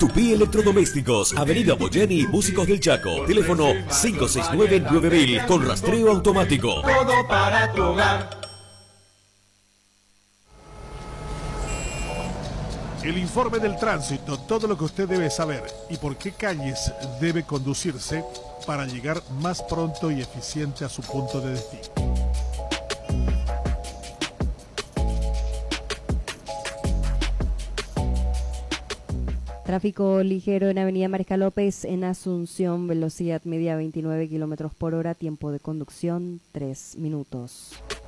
Tupí Electrodomésticos, Avenida Boyeni, Músicos del Chaco. Teléfono 569-9000 con rastreo automático. Todo para tu hogar. El informe del tránsito, todo lo que usted debe saber y por qué calles debe conducirse para llegar más pronto y eficiente a su punto de destino. Tráfico ligero en Avenida Mariscal López en Asunción, velocidad media 29 kilómetros por hora, tiempo de conducción 3 minutos.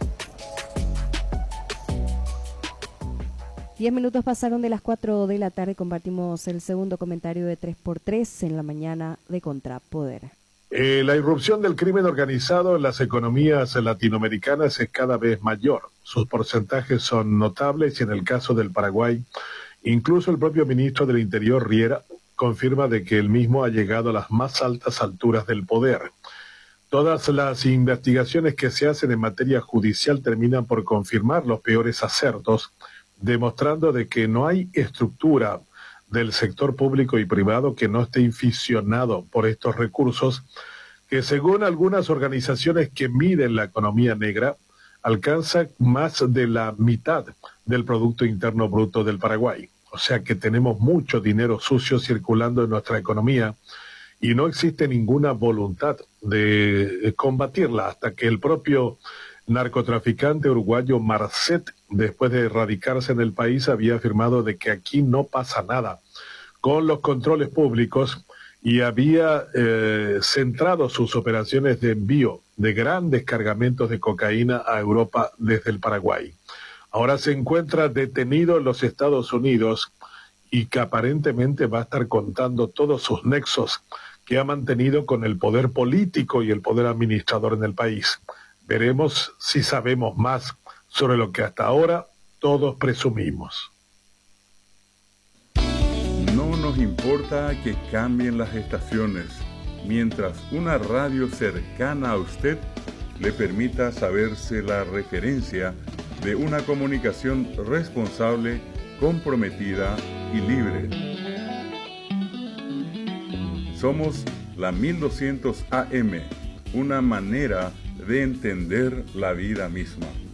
10 minutos pasaron de las 4 de la tarde, compartimos el segundo comentario de 3x3 en la mañana de Contrapoder. La irrupción del crimen organizado en las economías latinoamericanas es cada vez mayor. Sus porcentajes son notables y en el caso del Paraguay, incluso el propio ministro del Interior, Riera, confirma de que el mismo ha llegado a las más altas alturas del poder. Todas las investigaciones que se hacen en materia judicial terminan por confirmar los peores acertos, demostrando de que no hay estructura del sector público y privado que no esté inficionado por estos recursos, que según algunas organizaciones que miden la economía negra, alcanza más de la mitad del Producto Interno Bruto del Paraguay. O sea que tenemos mucho dinero sucio circulando en nuestra economía y no existe ninguna voluntad de combatirla hasta que el propio narcotraficante uruguayo Marcet, después de radicarse en el país, había afirmado de que aquí no pasa nada con los controles públicos y había centrado sus operaciones de envío de grandes cargamentos de cocaína a Europa desde el Paraguay. Ahora se encuentra detenido en los Estados Unidos y que aparentemente va a estar contando todos sus nexos que ha mantenido con el poder político y el poder administrador en el país. Veremos si sabemos más sobre lo que hasta ahora todos presumimos. No nos importa que cambien las estaciones, mientras una radio cercana a usted le permita saberse la referencia de una comunicación responsable, comprometida y libre. Somos la 1200 AM, una manera de entender la vida misma.